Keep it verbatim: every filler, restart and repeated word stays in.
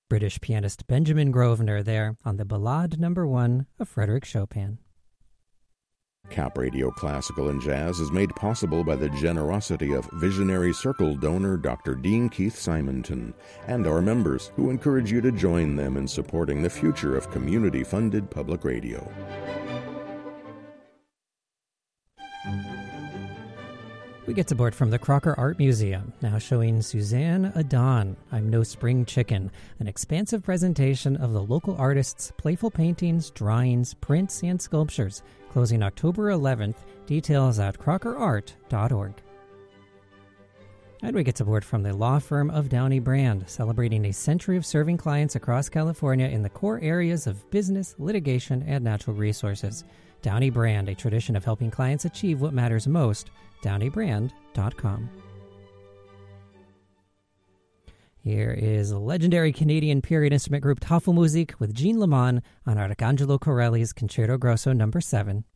British pianist Benjamin Grosvenor there on the Ballade Number One of Frédéric Chopin. Cap Radio Classical and Jazz is made possible by the generosity of Visionary Circle donor Doctor Dean Keith Simonton and our members, who encourage you to join them in supporting the future of community-funded public radio. We get support from the Crocker Art Museum, now showing Suzanne Adon, I'm No Spring Chicken, an expansive presentation of the local artists' playful paintings, drawings, prints, and sculptures, closing October eleventh. Details at crocker art dot org. And we get support from the law firm of Downey Brand, celebrating a century of serving clients across California in the core areas of business, litigation, and natural resources. Downey Brand, a tradition of helping clients achieve what matters most. downey brand dot com. Here is legendary Canadian period instrument group Tafelmusik with Jean Lemon on Arcangelo Corelli's Concerto Grosso number seven